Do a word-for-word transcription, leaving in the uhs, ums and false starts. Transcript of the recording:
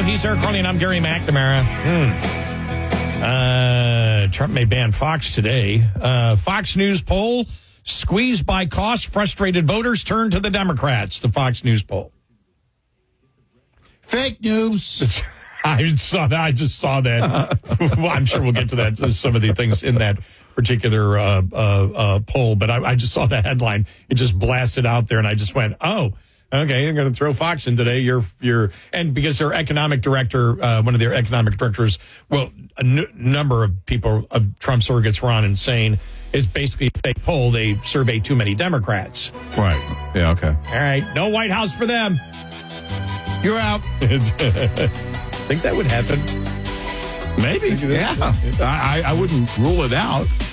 He's Eric Carly, and I'm Gary McNamara. Hmm. Uh, Trump may ban Fox today. Uh, Fox News poll, squeezed by cost, frustrated voters turn to the Democrats. The Fox News poll. Fake news. I saw that. I just saw that. Well, I'm sure we'll get to that. Some of the things in that particular uh, uh, uh, poll, but I, I just saw the headline. It just blasted out there, and I just went, "Oh, okay, you're going to throw Fox in today." You're, you're, and because their economic director, uh, one of their economic directors, well, a n- number of people of Trump surrogates were on and saying it's basically a fake poll. They survey too many Democrats. Right. Yeah. Okay. All right, no White House for them. You're out. Think that would happen? Maybe. Yeah. I, I wouldn't rule it out.